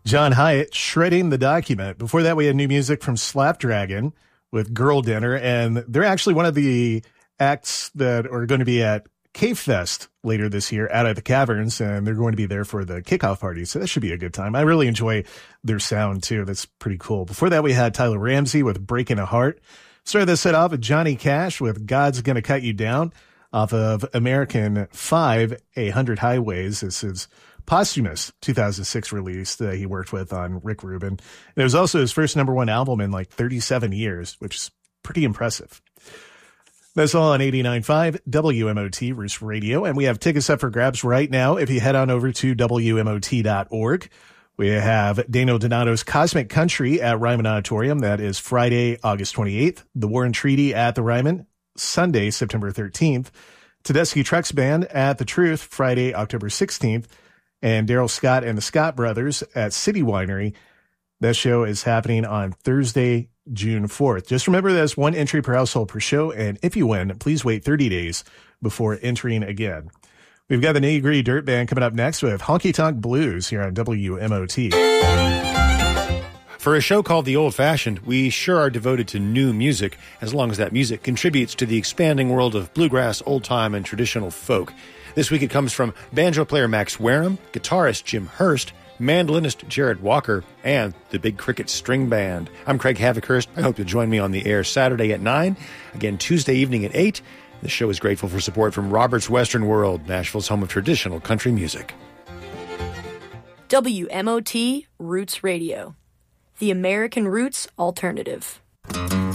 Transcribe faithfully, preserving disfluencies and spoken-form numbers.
John Hyatt, Shredding the Document. Before that, we had new music from Slapdragon with Girl Dinner, and they're actually one of the acts that are going to be at Cave Fest later this year out at the Caverns, and they're going to be there for the kickoff party, so that should be a good time. I really enjoy their sound, too. That's pretty cool. Before that, we had Tyler Ramsey with Breaking a Heart. Started this set off with Johnny Cash with God's Gonna Cut You Down off of American five, A Hundred Highways. This is posthumous two thousand six release that he worked with on Rick Rubin. And it was also his first number one album in like thirty-seven years, which is pretty impressive. That's all on eighty-nine point five W M O T Roots Radio. And we have tickets up for grabs right now. If you head on over to W M O T dot org, we have Daniel Donato's Cosmic Country at Ryman Auditorium. That is Friday, August twenty-eighth. The War and Treaty at the Ryman, Sunday, September thirteenth. Tedeschi Trucks Band at The Truth, Friday, October sixteenth. And Daryl Scott and the Scott Brothers at City Winery. That show is happening on Thursday, June fourth. Just remember there's one entry per household per show, and if you win, please wait thirty days before entering again. We've got the Nitty Gritty Dirt Band coming up next with Honky Tonk Blues here on W M O T. For a show called The Old Fashioned, we sure are devoted to new music, as long as that music contributes to the expanding world of bluegrass, old-time, and traditional folk. This week it comes from banjo player Max Wareham, guitarist Jim Hurst, mandolinist Jared Walker, and the Big Cricket String Band. I'm Craig Havikhurst. I hope you'll join me on the air Saturday at nine, again Tuesday evening at eight. The show is grateful for support from Robert's Western World, Nashville's home of traditional country music. W M O T Roots Radio, the American Roots Alternative.